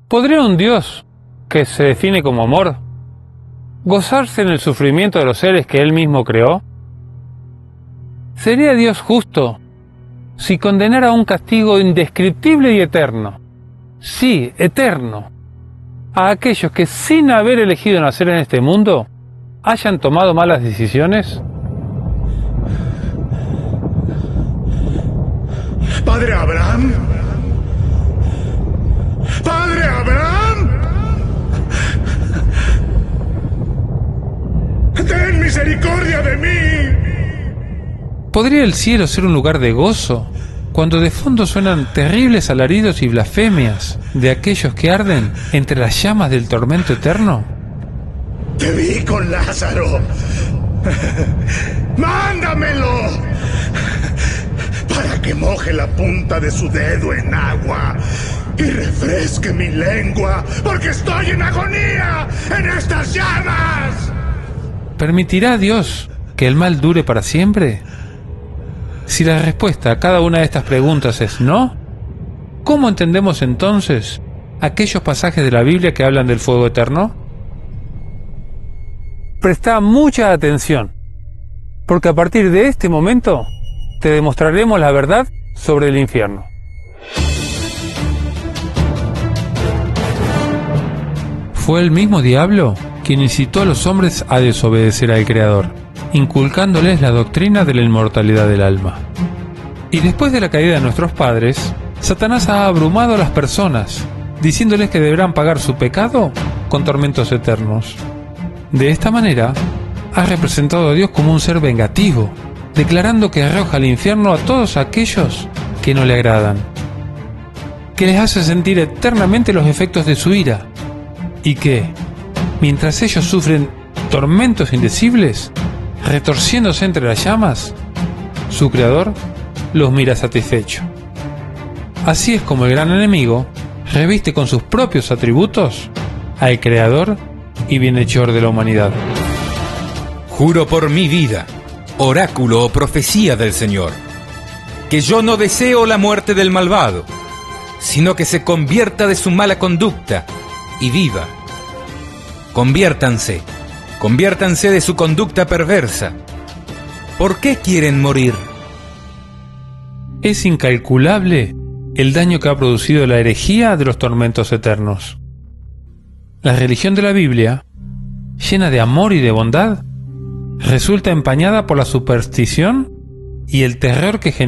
¿Podría un Dios, que se define como amor, gozarse en el sufrimiento de los seres que Él mismo creó? ¿Sería Dios justo si condenara a un castigo indescriptible y eterno, sí, eterno, a aquellos que sin haber elegido nacer en este mundo hayan tomado malas decisiones? Padre Abraham, Padre Abraham, ten misericordia de mí. ¿Podría el cielo ser un lugar de gozo cuando de fondo suenan terribles alaridos y blasfemias de aquellos que arden entre las llamas del tormento eterno? Te vi con Lázaro. ¡Mándamelo! Para que moje la punta de su dedo en agua y refresque mi lengua, porque estoy en agonía en estas llamas. ¿Permitirá Dios que el mal dure para siempre? Si la respuesta a cada una de estas preguntas es no, ¿cómo entendemos entonces aquellos pasajes de la Biblia que hablan del fuego eterno? Presta mucha atención, porque a partir de este momento te demostraremos la verdad sobre el infierno. Fue el mismo diablo quien incitó a los hombres a desobedecer al Creador, inculcándoles la doctrina de la inmortalidad del alma. Y después de la caída de nuestros padres, Satanás ha abrumado a las personas, diciéndoles que deberán pagar su pecado con tormentos eternos. De esta manera, ha representado a Dios como un ser vengativo, declarando que arroja al infierno a todos aquellos que no le agradan, que les hace sentir eternamente los efectos de su ira, y que, mientras ellos sufren tormentos indecibles, retorciéndose entre las llamas, su Creador los mira satisfecho. Así es como el gran enemigo reviste con sus propios atributos al Creador y bienhechor de la humanidad. Juro por mi vida, oráculo o profecía del Señor, que yo no deseo la muerte del malvado, sino que se convierta de su mala conducta y viva. Conviértanse de su conducta perversa. ¿Por qué quieren morir? Es incalculable el daño que ha producido la herejía de los tormentos eternos. La religión de la Biblia, llena de amor y de bondad, resulta empañada por la superstición y el terror que genera